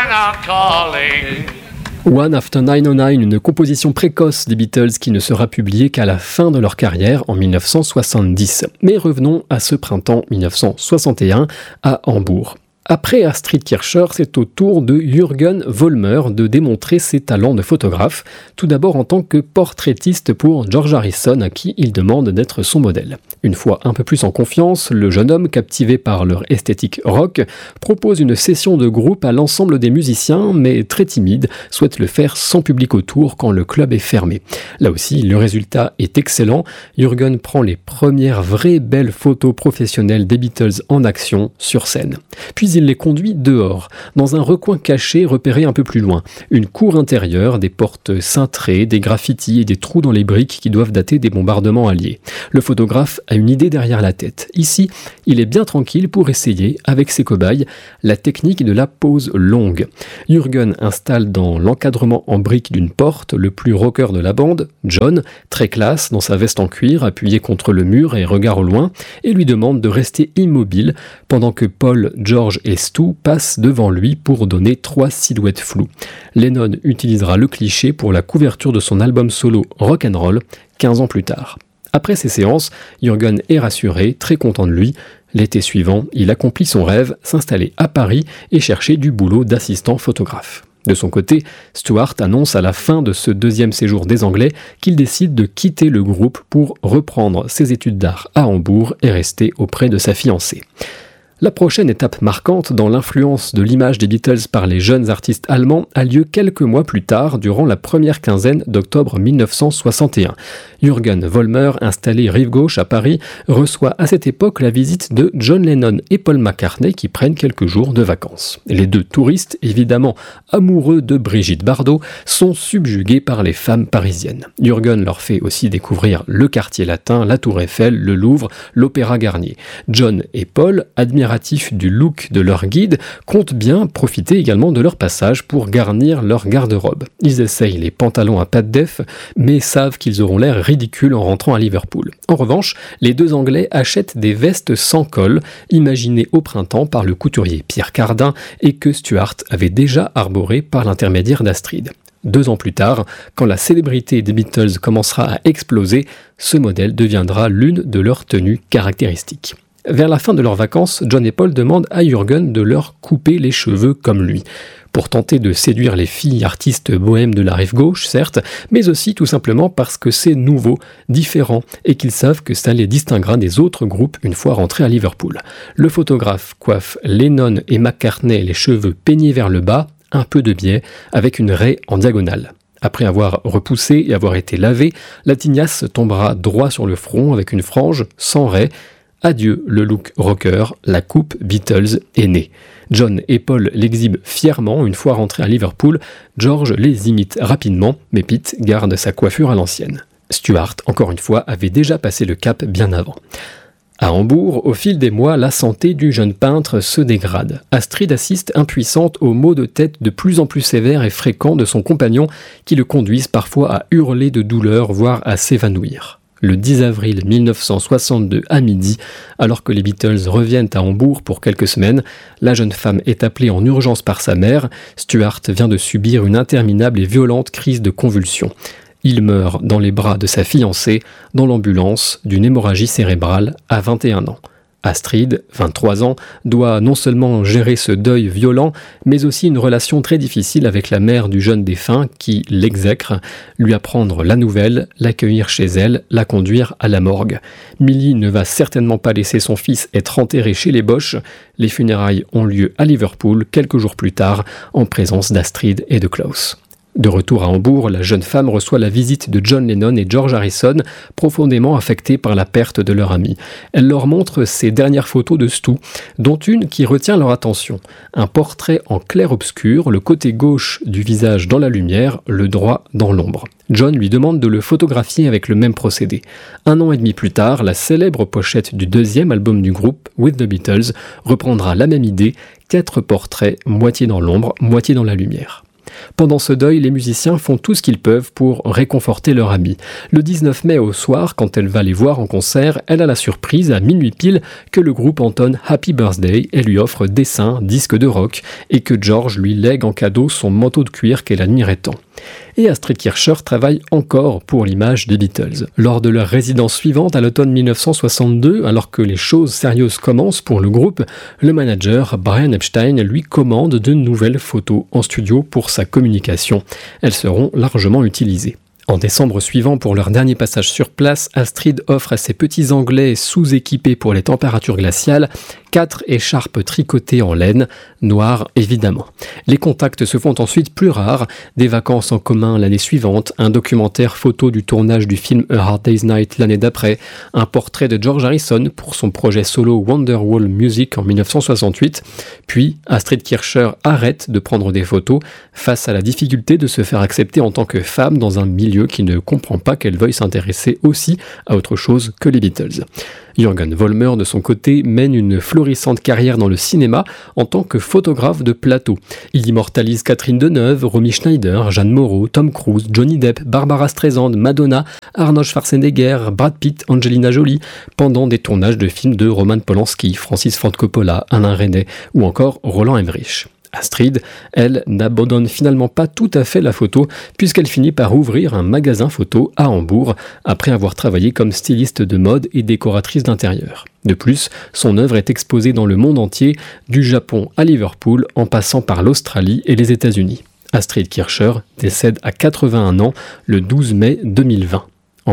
out calling. One After 909, une composition précoce des Beatles qui ne sera publiée qu'à la fin de leur carrière en 1970. Mais revenons à ce printemps 1961 à Hambourg. Après Astrid Kircher, c'est au tour de Jürgen Vollmer de démontrer ses talents de photographe, tout d'abord en tant que portraitiste pour George Harrison, à qui il demande d'être son modèle. Une fois un peu plus en confiance, le jeune homme, captivé par leur esthétique rock, propose une session de groupe à l'ensemble des musiciens, mais très timide, souhaite le faire sans public autour quand le club est fermé. Là aussi, le résultat est excellent. Jürgen prend les premières vraies belles photos professionnelles des Beatles en action sur scène. Puis il les conduit dehors, dans un recoin caché repéré un peu plus loin. Une cour intérieure, des portes cintrées, des graffitis et des trous dans les briques qui doivent dater des bombardements alliés. Le photographe a une idée derrière la tête. Ici, il est bien tranquille pour essayer, avec ses cobayes, la technique de la pose longue. Jürgen installe dans l'encadrement en briques d'une porte le plus rocker de la bande, John, très classe dans sa veste en cuir, appuyé contre le mur et regard au loin, et lui demande de rester immobile pendant que Paul, George et Stu passent devant lui pour donner 3 silhouettes floues. Lennon utilisera le cliché pour la couverture de son album solo Rock'n'Roll 15 ans plus tard. Après ces séances, Jürgen est rassuré, très content de lui. L'été suivant, il accomplit son rêve, s'installer à Paris et chercher du boulot d'assistant photographe. De son côté, Stuart annonce à la fin de ce deuxième séjour des Anglais qu'il décide de quitter le groupe pour reprendre ses études d'art à Hambourg et rester auprès de sa fiancée. La prochaine étape marquante dans l'influence de l'image des Beatles par les jeunes artistes allemands a lieu quelques mois plus tard, durant la première quinzaine d'octobre 1961. Jürgen Vollmer, installé rive gauche à Paris, reçoit à cette époque la visite de John Lennon et Paul McCartney qui prennent quelques jours de vacances. Les deux touristes, évidemment amoureux de Brigitte Bardot, sont subjugués par les femmes parisiennes. Jürgen leur fait aussi découvrir le quartier latin, la Tour Eiffel, le Louvre, l'Opéra Garnier. John et Paul, admiratifs du look de leur guide, comptent bien profiter également de leur passage pour garnir leur garde-robe. Ils essayent les pantalons à pattes d'eff, mais savent qu'ils auront l'air ridicules en rentrant à Liverpool. En revanche, les deux Anglais achètent des vestes sans col, imaginées au printemps par le couturier Pierre Cardin et que Stuart avait déjà arboré par l'intermédiaire d'Astrid. 2 ans plus tard, quand la célébrité des Beatles commencera à exploser, ce modèle deviendra l'une de leurs tenues caractéristiques. Vers la fin de leurs vacances, John et Paul demandent à Jürgen de leur couper les cheveux comme lui, pour tenter de séduire les filles artistes bohèmes de la rive gauche, certes, mais aussi tout simplement parce que c'est nouveau, différent, et qu'ils savent que ça les distinguera des autres groupes une fois rentrés à Liverpool. Le photographe coiffe Lennon et McCartney les cheveux peignés vers le bas, un peu de biais, avec une raie en diagonale. Après avoir repoussé et avoir été lavé, la tignasse tombera droit sur le front avec une frange sans raie. Adieu le look rocker, la coupe Beatles est née. John et Paul l'exhibent fièrement une fois rentrés à Liverpool. George les imite rapidement, mais Pete garde sa coiffure à l'ancienne. Stuart, encore une fois, avait déjà passé le cap bien avant. À Hambourg, au fil des mois, la santé du jeune peintre se dégrade. Astrid assiste impuissante aux maux de tête de plus en plus sévères et fréquents de son compagnon qui le conduisent parfois à hurler de douleur, voire à s'évanouir. Le 10 avril 1962 à midi, alors que les Beatles reviennent à Hambourg pour quelques semaines, la jeune femme est appelée en urgence par sa mère. Stuart vient de subir une interminable et violente crise de convulsions. Il meurt dans les bras de sa fiancée, dans l'ambulance, d'une hémorragie cérébrale à 21 ans. Astrid, 23 ans, doit non seulement gérer ce deuil violent, mais aussi une relation très difficile avec la mère du jeune défunt qui l'exècre, lui apprendre la nouvelle, l'accueillir chez elle, la conduire à la morgue. Millie ne va certainement pas laisser son fils être enterré chez les Bosch. Les funérailles ont lieu à Liverpool quelques jours plus tard, en présence d'Astrid et de Klaus. De retour à Hambourg, la jeune femme reçoit la visite de John Lennon et George Harrison, profondément affectés par la perte de leur ami. Elle leur montre ses dernières photos de Stu, dont une qui retient leur attention. Un portrait en clair-obscur, le côté gauche du visage dans la lumière, le droit dans l'ombre. John lui demande de le photographier avec le même procédé. 1 an et demi plus tard, la célèbre pochette du 2e album du groupe, With the Beatles, reprendra la même idée, 4 portraits, moitié dans l'ombre, moitié dans la lumière. Pendant ce deuil, les musiciens font tout ce qu'ils peuvent pour réconforter leur amie. Le 19 mai au soir, quand elle va les voir en concert, elle a la surprise à minuit pile que le groupe entonne Happy Birthday et lui offre dessins, disques de rock et que George lui lègue en cadeau son manteau de cuir qu'elle admirait tant. Et Astrid Kircher travaille encore pour l'image des Beatles. Lors de leur résidence suivante à l'automne 1962, alors que les choses sérieuses commencent pour le groupe, le manager Brian Epstein lui commande de nouvelles photos en studio pour sa communication. Elles seront largement utilisées. En décembre suivant, pour leur dernier passage sur place, Astrid offre à ses petits Anglais sous-équipés pour les températures glaciales 4 écharpes tricotées en laine, noires évidemment. Les contacts se font ensuite plus rares, des vacances en commun l'année suivante, un documentaire photo du tournage du film A Hard Day's Night l'année d'après, un portrait de George Harrison pour son projet solo Wonderwall Music en 1968, puis Astrid Kircher arrête de prendre des photos face à la difficulté de se faire accepter en tant que femme dans un milieu qui ne comprend pas qu'elle veuille s'intéresser aussi à autre chose que les Beatles. Jürgen Vollmer, de son côté, mène une florissante carrière dans le cinéma en tant que photographe de plateau. Il immortalise Catherine Deneuve, Romy Schneider, Jeanne Moreau, Tom Cruise, Johnny Depp, Barbara Streisand, Madonna, Arnold Schwarzenegger, Brad Pitt, Angelina Jolie, pendant des tournages de films de Roman Polanski, Francis Ford Coppola, Alain Resnais ou encore Roland Emmerich. Astrid, elle, n'abandonne finalement pas tout à fait la photo puisqu'elle finit par ouvrir un magasin photo à Hambourg après avoir travaillé comme styliste de mode et décoratrice d'intérieur. De plus, son œuvre est exposée dans le monde entier, du Japon à Liverpool en passant par l'Australie et les États-Unis. Astrid Kircher décède à 81 ans le 12 mai 2020. En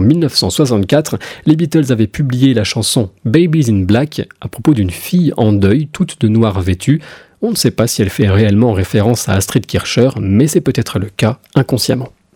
1964, les Beatles avaient publié la chanson Babies in Black à propos d'une fille en deuil, toute de noir vêtue. On ne sait pas si elle fait réellement référence à Astrid Kircher, mais c'est peut-être le cas inconsciemment.